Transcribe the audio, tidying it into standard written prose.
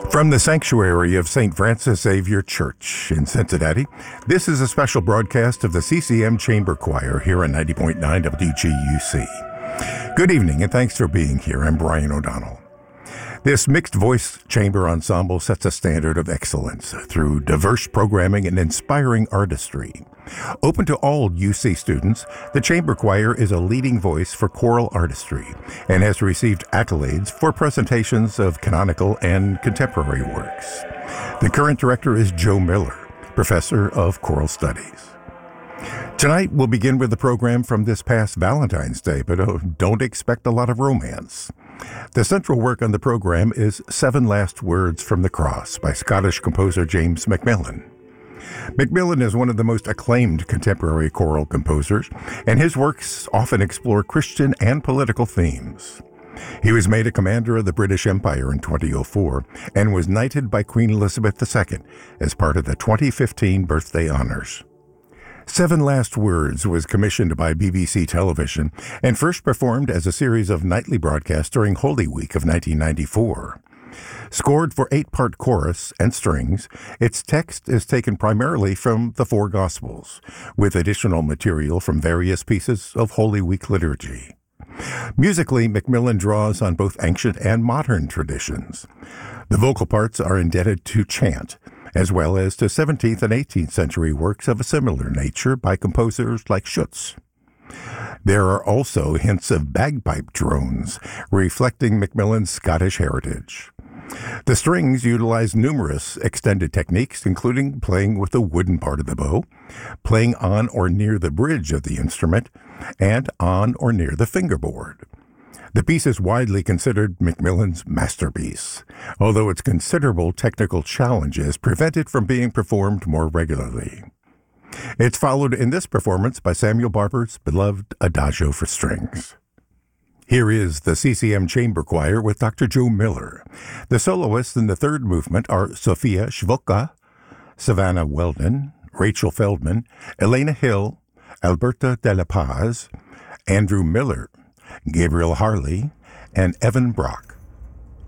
From the sanctuary of St. Francis Xavier Church in Cincinnati, this is a special broadcast of the CCM Chamber Choir here on 90.9 WGUC. Good evening and thanks for being here. I'm Brian O'Donnell. This mixed-voice chamber ensemble sets a standard of excellence through diverse programming and inspiring artistry. Open to all UC students, the Chamber Choir is a leading voice for choral artistry and has received accolades for presentations of canonical and contemporary works. The current director is Joe Miller, professor of choral studies. Tonight, we'll begin with the program from this past Valentine's Day, but don't expect a lot of romance. The central work on the program is Seven Last Words from the Cross by Scottish composer James Macmillan. Macmillan is one of the most acclaimed contemporary choral composers, and his works often explore Christian and political themes. He was made a commander of the British Empire in 2004 and was knighted by Queen Elizabeth II as part of the 2015 birthday honors. Seven Last Words was commissioned by BBC Television and first performed as a series of nightly broadcasts during Holy Week of 1994. Scored for 8-part chorus and strings, its text is taken primarily from the four Gospels, with additional material from various pieces of Holy Week liturgy. Musically, Macmillan draws on both ancient and modern traditions. The vocal parts are indebted to chant, as well as to 17th and 18th century works of a similar nature by composers like Schütz. There are also hints of bagpipe drones, reflecting Macmillan's Scottish heritage. The strings utilize numerous extended techniques, including playing with the wooden part of the bow, playing on or near the bridge of the instrument, and on or near the fingerboard. The piece is widely considered Macmillan's masterpiece, although its considerable technical challenges prevent it from being performed more regularly. It's followed in this performance by Samuel Barber's beloved Adagio for Strings. Here is the CCM Chamber Choir with Dr. Joe Miller. The soloists in the third movement are Sophia Schwoka, Savannah Weldon, Rachel Feldman, Elena Hill, Alberta de la Paz, Andrew Miller, Gabriel Harley, and Evan Brock.